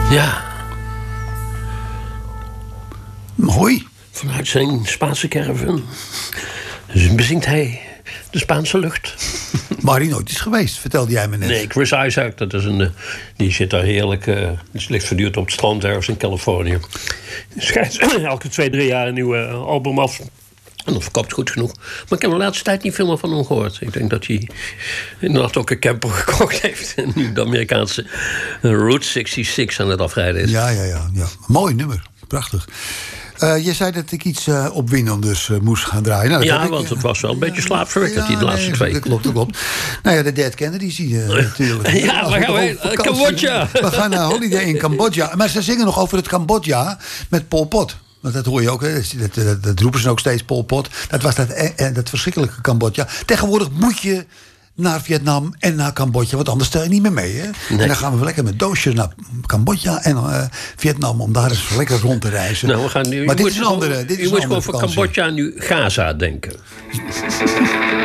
Ja. Mooi. Vanuit zijn Spaanse caravan. Dus bezingt hij de Spaanse lucht. Waar hij nooit is geweest, vertelde jij me net. Nee, Chris Isaak, dat is die zit daar heerlijk. Die ligt voortdurend op het strand ergens in Californië. Schijnt elke 2-3 jaar een nieuwe album af. En dat verkoopt goed genoeg. Maar ik heb de laatste tijd niet veel meer van hem gehoord. Ik denk dat hij inderdaad ook een camper gekocht heeft. En nu de Amerikaanse Route 66 aan het afrijden is. Ja. Mooi nummer. Prachtig. Je zei dat ik iets opwindenders moest gaan draaien. Nou, ja, want het was wel een beetje slaapverwekkend, die laatste twee. Dat klopt. Nou ja, de Dead Kennedys natuurlijk. Ja, waar gaan we? Cambodja. We gaan naar Holiday in Cambodja. Maar ze zingen nog over het Cambodja met Pol Pot. Want dat hoor je ook, hè. Dat roepen ze ook steeds, Pol Pot. Dat was dat verschrikkelijke Cambodja. Tegenwoordig moet je naar Vietnam en naar Cambodja, want anders stel je niet meer mee. Hè? Nee. En dan gaan we lekker met doosjes naar Cambodja en Vietnam om daar eens lekker rond te reizen. Nou, we gaan nu, maar dit is een andere. Je moet gewoon voor Cambodja nu Gaza denken.